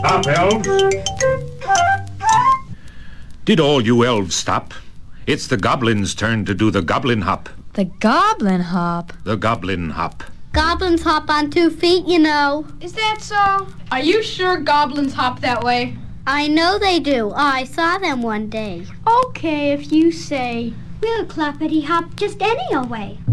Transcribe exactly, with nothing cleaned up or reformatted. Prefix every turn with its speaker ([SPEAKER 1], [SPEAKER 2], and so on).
[SPEAKER 1] Stop, elves. Did all you elves stop? It's the goblins' turn to do the goblin hop.
[SPEAKER 2] The goblin hop?
[SPEAKER 1] The goblin hop.
[SPEAKER 3] Goblins hop on two feet, you know.
[SPEAKER 4] Is that so? Are you sure goblins hop that way?
[SPEAKER 3] I know they do. I saw them one day.
[SPEAKER 5] Okay, if you say. We'll clappity hop just any old way.